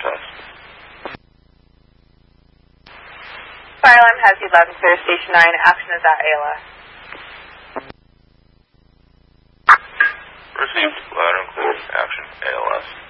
process. Fire alarm has you loud and clear, Station 9. Action is at ALS. Received. Loud and clear. Action. ALS.